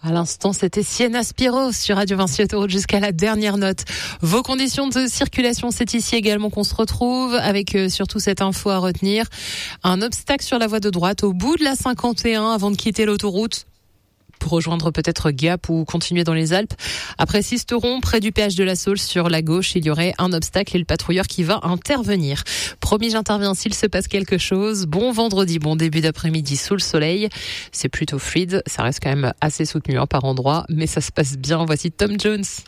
À l'instant, c'était Sienna Spiro sur Radio Vinci Autoroute jusqu'à la dernière note. Vos conditions de circulation, c'est ici également qu'on se retrouve avec surtout cette info à retenir. Un obstacle sur la voie de droite au bout de la 51 avant de quitter l'autoroute pour rejoindre peut-être Gap ou continuer dans les Alpes. Après Sisteron, près du péage de la Saule, sur la gauche, il y aurait un obstacle et le patrouilleur qui va intervenir. Promis, j'interviens s'il se passe quelque chose. Bon vendredi, bon début d'après-midi sous le soleil. C'est plutôt fluide, ça reste quand même assez soutenu par endroits, mais ça se passe bien. Voici Tom Jones.